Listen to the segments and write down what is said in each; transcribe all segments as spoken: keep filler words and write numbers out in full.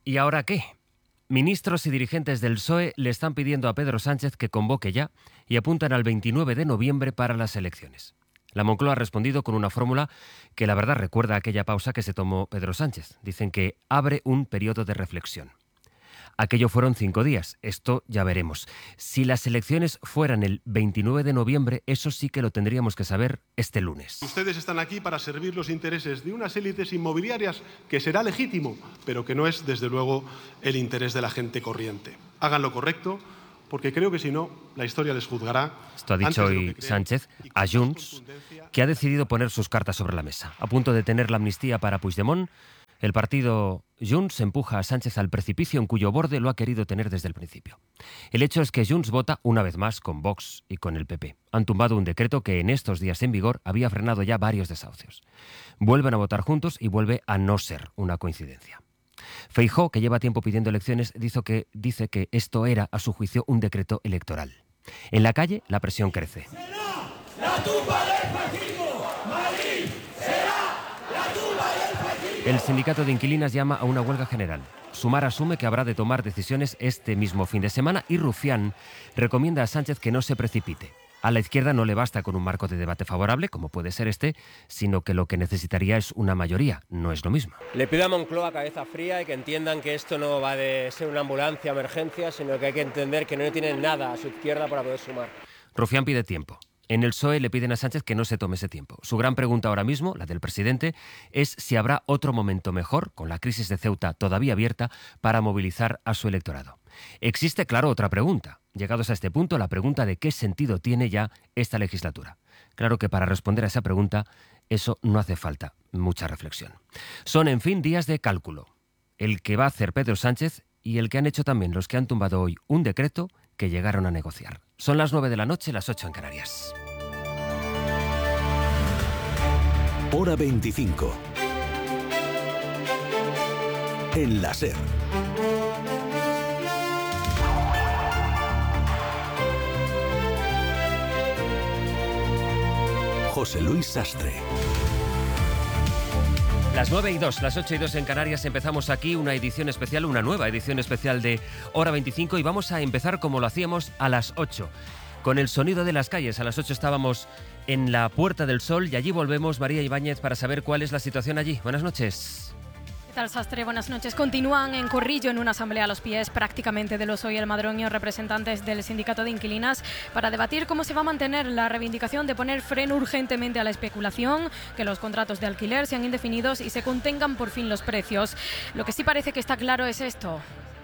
¿Y ahora qué? Ministros y dirigentes del P S O E le están pidiendo a Pedro Sánchez que convoque ya y apuntan al veintinueve de noviembre para las elecciones. La Moncloa ha respondido con una fórmula que la verdad recuerda a aquella pausa que se tomó Pedro Sánchez. Dicen que abre un periodo de reflexión. Aquello fueron cinco días, esto ya veremos. Si las elecciones fueran el veintinueve de noviembre, eso sí que lo tendríamos que saber este lunes. Ustedes están aquí para servir los intereses de unas élites inmobiliarias que será legítimo, pero que no es, desde luego, el interés de la gente corriente. Hagan lo correcto, porque creo que si no, la historia les juzgará. Esto ha dicho hoy Sánchez a Junts, que ha decidido poner sus cartas sobre la mesa. A punto de tener la amnistía para Puigdemont, el partido Junts empuja a Sánchez al precipicio en cuyo borde lo ha querido tener desde el principio. El hecho es que Junts vota una vez más con Vox y con el P P. Han tumbado un decreto que en estos días en vigor había frenado ya varios desahucios. Vuelven a votar juntos y vuelve a no ser una coincidencia. Feijóo, que lleva tiempo pidiendo elecciones, dice que, dice que esto era, a su juicio, un decreto electoral. En la calle, la presión crece. ¡Será la tumba del fascismo! ¡Madrid será la tumba del fascismo! El sindicato de inquilinas llama a una huelga general. Sumar asume que habrá de tomar decisiones este mismo fin de semana y Rufián recomienda a Sánchez que no se precipite. A la izquierda no le basta con un marco de debate favorable, como puede ser este, sino que lo que necesitaría es una mayoría. No es lo mismo. Le pido a Moncloa cabeza fría y que entiendan que esto no va de ser una ambulancia, emergencia, sino que hay que entender que no tienen nada a su izquierda para poder sumar. Rufián pide tiempo. En el P S O E le piden a Sánchez que no se tome ese tiempo. Su gran pregunta ahora mismo, la del presidente, es si habrá otro momento mejor, con la crisis de Ceuta todavía abierta, para movilizar a su electorado. Existe, claro, otra pregunta. Llegados a este punto, la pregunta de qué sentido tiene ya esta legislatura. Claro que para responder a esa pregunta, eso no hace falta mucha reflexión. Son, en fin, días de cálculo. El que va a hacer Pedro Sánchez y el que han hecho también los que han tumbado hoy un decreto que llegaron a negociar. Son las nueve de la noche, las ocho en Canarias. Hora veinticinco. En la SER. José Luis Sastre. Las nueve y dos, las ocho y dos en Canarias, empezamos aquí una edición especial, una nueva edición especial de Hora veinticinco y vamos a empezar como lo hacíamos a las ocho, con el sonido de las calles. A las ocho estábamos en la Puerta del Sol y allí volvemos, María Ibáñez, para saber cuál es la situación allí. Buenas noches. ¿Qué tal, Sastre? Buenas noches. Continúan en Corrillo en una asamblea a los pies prácticamente de los hoy el Madroño, representantes del sindicato de inquilinas, para debatir cómo se va a mantener la reivindicación de poner freno urgentemente a la especulación, que los contratos de alquiler sean indefinidos y se contengan por fin los precios. Lo que sí parece que está claro es esto.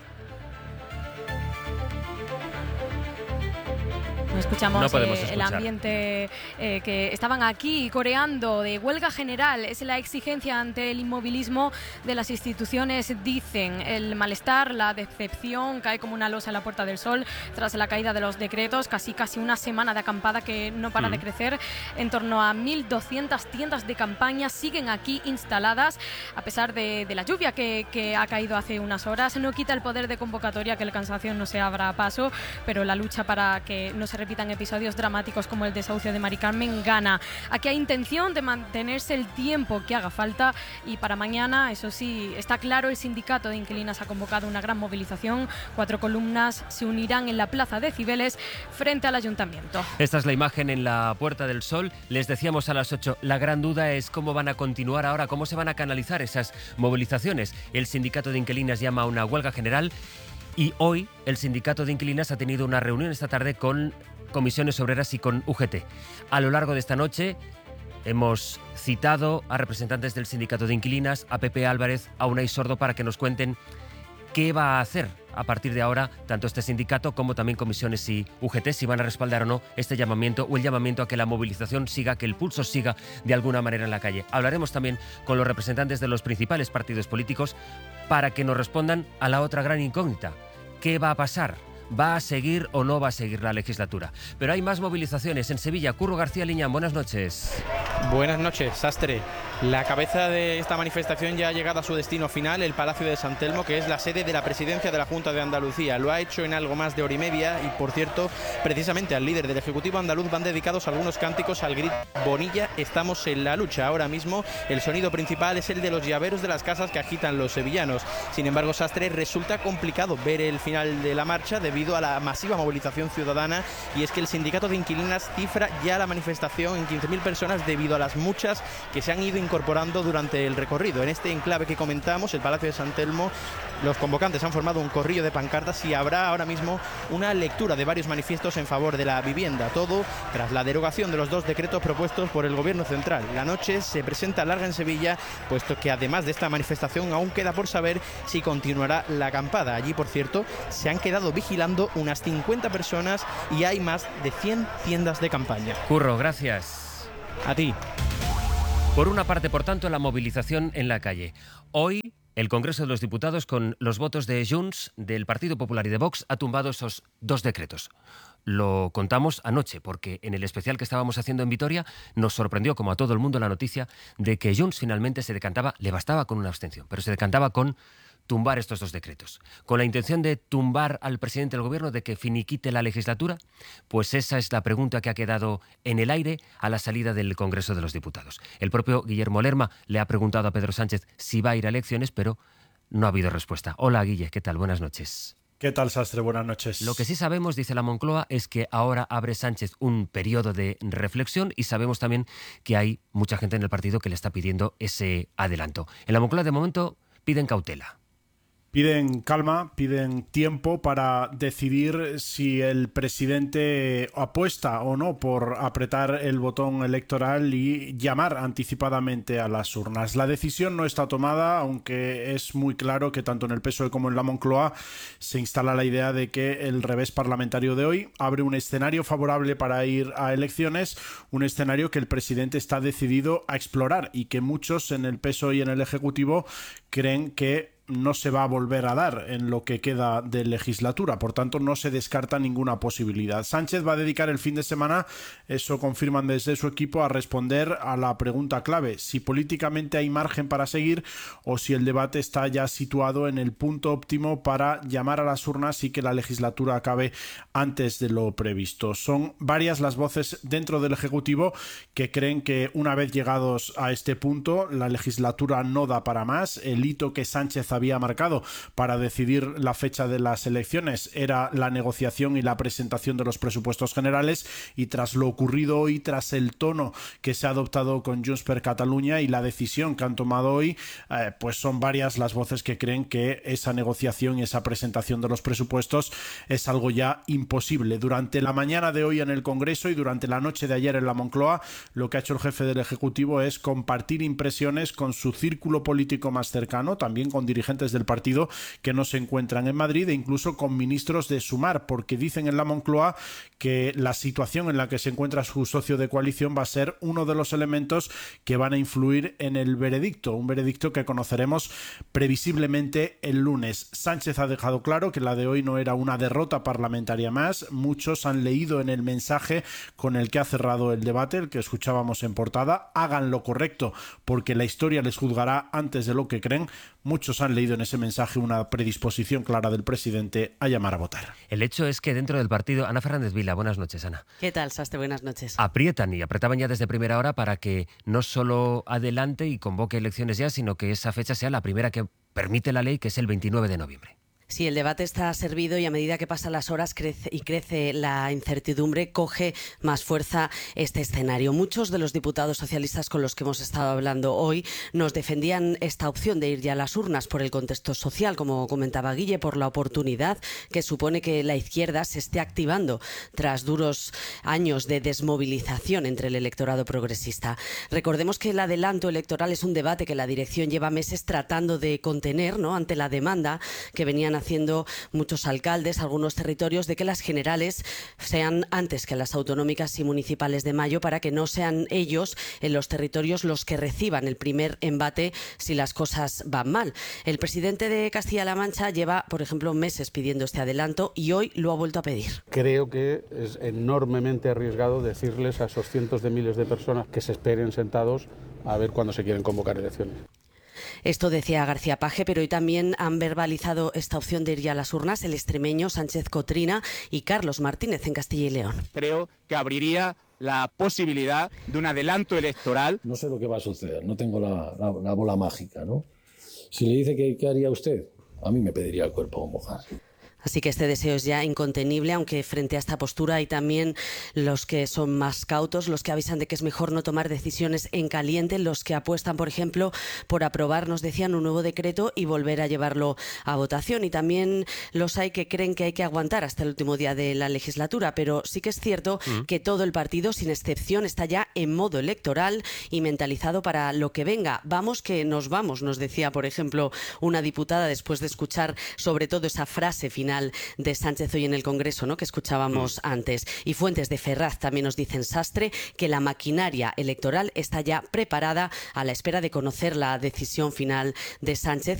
Escuchamos no eh, el ambiente eh, que estaban aquí coreando de huelga general. Es la exigencia ante el inmovilismo de las instituciones, dicen. El malestar, la decepción cae como una losa en la Puerta del Sol tras la caída de los decretos. Casi casi una semana de acampada que no para mm. de crecer. En torno a mil doscientas tiendas de campaña siguen aquí instaladas a pesar de, de la lluvia que, que ha caído hace unas horas. No quita el poder de convocatoria que el cansancio no se abra paso, pero la lucha para que no se repitan episodios dramáticos como el desahucio de Mari Carmen gana. Aquí hay intención de mantenerse el tiempo que haga falta y para mañana, eso sí, está claro, el sindicato de inquilinas ha convocado una gran movilización. Cuatro columnas se unirán en la Plaza de Cibeles frente al Ayuntamiento. Esta es la imagen en la Puerta del Sol. Les decíamos a las ocho, la gran duda es cómo van a continuar ahora, cómo se van a canalizar esas movilizaciones. El sindicato de inquilinas llama a una huelga general y hoy el sindicato de inquilinas ha tenido una reunión esta tarde con comisiones obreras y con U G T. A lo largo de esta noche hemos citado a representantes del sindicato de inquilinas, a Pepe Álvarez, a Unai Sordo, para que nos cuenten qué va a hacer a partir de ahora tanto este sindicato como también comisiones y U G T, si van a respaldar o no este llamamiento o el llamamiento a que la movilización siga, que el pulso siga de alguna manera en la calle. Hablaremos también con los representantes de los principales partidos políticos para que nos respondan a la otra gran incógnita. ¿Qué va a pasar? ¿Va a seguir o no va a seguir la legislatura? Pero hay más movilizaciones en Sevilla. Curro García Liñán, buenas noches. Buenas noches, Sastre. La cabeza de esta manifestación ya ha llegado a su destino final, el Palacio de San Telmo, que es la sede de la presidencia de la Junta de Andalucía. Lo ha hecho en algo más de hora y media y, por cierto, precisamente al líder del Ejecutivo andaluz van dedicados algunos cánticos al grito Bonilla, estamos en la lucha. Ahora mismo el sonido principal es el de los llaveros de las casas que agitan los sevillanos. Sin embargo, Sastre, resulta complicado ver el final de la marcha debido a la masiva movilización ciudadana, y es que el sindicato de inquilinas cifra ya la manifestación en quince mil personas debido a las muchas que se han ido incorporando durante el recorrido. En este enclave que comentamos, el Palacio de San Telmo, los convocantes han formado un corrillo de pancartas y habrá ahora mismo una lectura de varios manifiestos en favor de la vivienda. Todo tras la derogación de los dos decretos propuestos por el Gobierno central. La noche se presenta larga en Sevilla, puesto que además de esta manifestación aún queda por saber si continuará la acampada. Allí, por cierto, se han quedado vigilando unas cincuenta personas y hay más de cien tiendas de campaña. Curro, gracias. A ti. Por una parte, por tanto, la movilización en la calle. Hoy, el Congreso de los Diputados, con los votos de Junts, del Partido Popular y de Vox, ha tumbado esos dos decretos. Lo contamos anoche, porque en el especial que estábamos haciendo en Vitoria nos sorprendió, como a todo el mundo, la noticia de que Junts finalmente se decantaba, le bastaba con una abstención, pero se decantaba con tumbar estos dos decretos. ¿Con la intención de tumbar al presidente del Gobierno, de que finiquite la legislatura? Pues esa es la pregunta que ha quedado en el aire a la salida del Congreso de los Diputados. El propio Guillermo Lerma le ha preguntado a Pedro Sánchez si va a ir a elecciones, pero no ha habido respuesta. Hola, Guille, ¿qué tal? Buenas noches. ¿Qué tal, Sastre? Buenas noches. Lo que sí sabemos, dice la Moncloa, es que ahora abre Sánchez un periodo de reflexión y sabemos también que hay mucha gente en el partido que le está pidiendo ese adelanto. En la Moncloa, de momento, piden cautela. Piden calma, piden tiempo para decidir si el presidente apuesta o no por apretar el botón electoral y llamar anticipadamente a las urnas. La decisión no está tomada, aunque es muy claro que tanto en el P S O E como en la Moncloa se instala la idea de que el revés parlamentario de hoy abre un escenario favorable para ir a elecciones, un escenario que el presidente está decidido a explorar y que muchos en el P S O E y en el Ejecutivo creen que no se va a volver a dar en lo que queda de legislatura, por tanto no se descarta ninguna posibilidad. Sánchez va a dedicar el fin de semana, eso confirman desde su equipo, a responder a la pregunta clave, si políticamente hay margen para seguir o si el debate está ya situado en el punto óptimo para llamar a las urnas y que la legislatura acabe antes de lo previsto. Son varias las voces dentro del Ejecutivo que creen que una vez llegados a este punto la legislatura no da para más. El hito que Sánchez había marcado para decidir la fecha de las elecciones era la negociación y la presentación de los presupuestos generales, y tras lo ocurrido hoy, tras el tono que se ha adoptado con Junts per Catalunya y la decisión que han tomado hoy, eh, pues son varias las voces que creen que esa negociación y esa presentación de los presupuestos es algo ya imposible. Durante la mañana de hoy en el Congreso y durante la noche de ayer en la Moncloa, lo que ha hecho el jefe del Ejecutivo es compartir impresiones con su círculo político más cercano, también con dirigentes del partido que no se encuentran en Madrid, e incluso con ministros de Sumar, porque dicen en la Moncloa que la situación en la que se encuentra su socio de coalición va a ser uno de los elementos que van a influir en el veredicto, un veredicto que conoceremos previsiblemente el lunes. Sánchez ha dejado claro que la de hoy no era una derrota parlamentaria más. Muchos han leído en el mensaje con el que ha cerrado el debate, el que escuchábamos en portada: hagan lo correcto porque la historia les juzgará antes de lo que creen. Muchos han leído en ese mensaje una predisposición clara del presidente a llamar a votar. El hecho es que dentro del partido, Ana Fernández Vila, buenas noches, Ana. ¿Qué tal, Sastre? Buenas noches. Aprietan y apretaban ya desde primera hora para que no solo adelante y convoque elecciones ya, sino que esa fecha sea la primera que permite la ley, que es el veintinueve de noviembre. Sí, el debate está servido y a medida que pasan las horas crece y crece la incertidumbre, coge más fuerza este escenario. Muchos de los diputados socialistas con los que hemos estado hablando hoy nos defendían esta opción de ir ya a las urnas por el contexto social, como comentaba Guille, por la oportunidad que supone que la izquierda se esté activando tras duros años de desmovilización entre el electorado progresista. Recordemos que el adelanto electoral es un debate que la dirección lleva meses tratando de contener, ¿no?, ante la demanda que venían están haciendo muchos alcaldes, algunos territorios, de que las generales sean antes que las autonómicas y municipales de mayo, para que no sean ellos en los territorios los que reciban el primer embate si las cosas van mal. El presidente de Castilla-La Mancha lleva, por ejemplo, meses pidiendo este adelanto y hoy lo ha vuelto a pedir. Creo que es enormemente arriesgado decirles a esos cientos de miles de personas que se esperen sentados a ver cuándo se quieren convocar elecciones. Esto decía García Page, pero hoy también han verbalizado esta opción de ir ya a las urnas el extremeño Sánchez Cotrina y Carlos Martínez en Castilla y León. Creo que abriría la posibilidad de un adelanto electoral. No sé lo que va a suceder, no tengo la, la, la bola mágica, ¿no? Si le dice que qué haría usted, a mí me pediría el cuerpo mojar. Así que este deseo es ya incontenible, aunque frente a esta postura hay también los que son más cautos, los que avisan de que es mejor no tomar decisiones en caliente, los que apuestan, por ejemplo, por aprobar, nos decían, un nuevo decreto y volver a llevarlo a votación. Y también los hay que creen que hay que aguantar hasta el último día de la legislatura, pero sí que es cierto mm. que todo el partido, sin excepción, está ya en modo electoral y mentalizado para lo que venga. Vamos que nos vamos, nos decía, por ejemplo, una diputada después de escuchar sobre todo esa frase final de Sánchez hoy en el Congreso, ¿no?, que escuchábamos mm. antes. Y fuentes de Ferraz también nos dicen, Sastre, que la maquinaria electoral está ya preparada a la espera de conocer la decisión final de Sánchez,